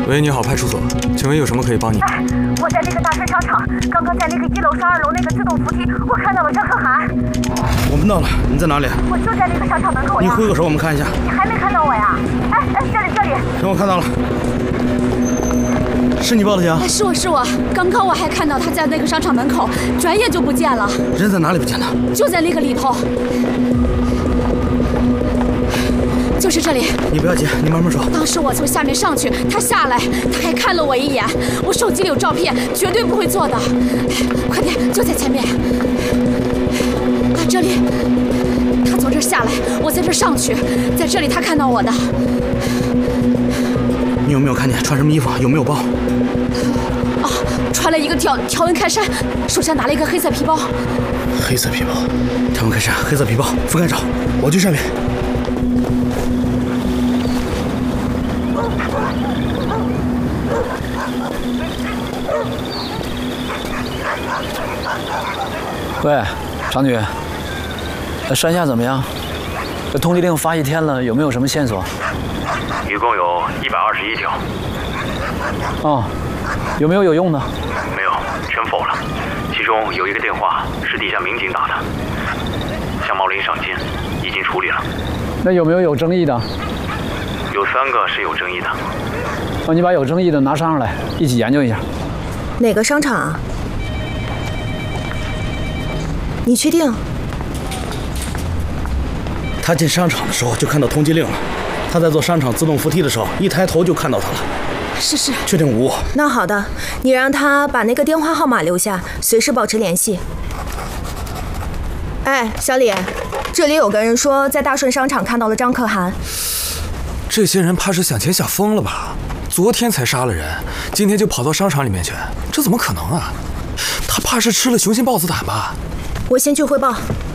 喂，你好，派出所，请问有什么可以帮你？ 哎，我在那个大顺商场，刚刚在那个1楼上2楼那个自动扶梯，我看到了张可涵。 我们到了，你在哪里？ 我就在那个商场门口呀。 你挥个手，我们看一下。 你还没看到我呀？哎，这里。 行，我看到了。是你报的警？ 哎，是我，刚刚我还看到他在那个商场门口，转眼就不见了。 人在哪里不见的？ 就在那个里头。就是这里。 你不要急，你慢慢说。 当时我从下面上去，他下来，他还看了我一眼。我手机里有照片，绝对不会做的。快点，就在前面。啊，这里。他从这儿下来，我在这儿上去，在这里他看到我的。 你有没有看见穿什么衣服？有没有包？ 哦，穿了一个条纹开衫，手上拿了一个黑色皮包。 黑色皮包，条纹开衫，黑色皮包，覆盖找，我去上面。 喂，常女，山下怎么样？通缉令发1天了，有没有什么线索？ 一共有121条。 哦，有没有用的？ 没有，全否了。其中有一个电话是地下民警打的，向茂林赏金，已经处理了。 那有没有争议的？ 有3个是有争议的。 你把有争议的拿上来，一起研究一下。 哪个商场啊？你确定？ 他进商场的时候就看到通缉令了。他在做商场自动扶梯的时候，一抬头就看到他了。 是。 确定无误。 那好的，你让他把那个电话号码留下，随时保持联系。哎，小李，这里有个人说在大顺商场看到了张可涵。 这些人怕是想钱想疯了吧？昨天才杀了人，今天就跑到商场里面去，这怎么可能啊？他怕是吃了雄心豹子胆吧？ 我先去汇报。